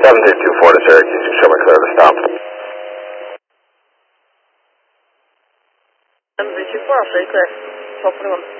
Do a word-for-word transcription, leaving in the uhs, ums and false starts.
seven two two four to Syracuse, you show me clear to stop. seven two two four, I'll show you clear. twelve twenty-one.